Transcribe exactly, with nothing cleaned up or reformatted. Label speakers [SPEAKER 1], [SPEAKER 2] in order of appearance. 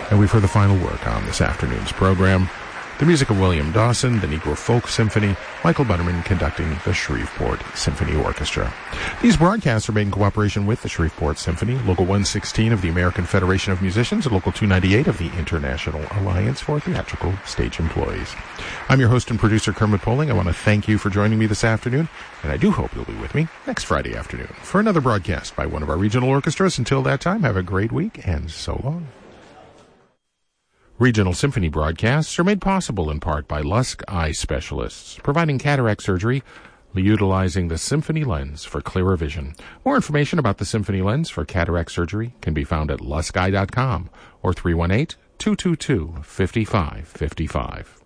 [SPEAKER 1] And we've heard the final work on this afternoon's program. The music of William Dawson, the Negro Folk Symphony, Michael Butterman conducting the Shreveport Symphony Orchestra. These broadcasts are made in cooperation with the Shreveport Symphony, Local one sixteen of the American Federation of Musicians, and Local two ninety-eight of the International Alliance for Theatrical Stage Employees. I'm your host and producer, Kermit Poling. I want to thank you for joining me this afternoon, and I do hope you'll be with me next Friday afternoon for another broadcast by one of our regional orchestras. Until that time, have a great week, and so long. Regional Symphony broadcasts are made possible in part by Lusk Eye Specialists, providing cataract surgery utilizing the Symphony Lens for clearer vision. More information about the Symphony Lens for cataract surgery can be found at lusk eye dot com or three one eight, two two two, five five five five.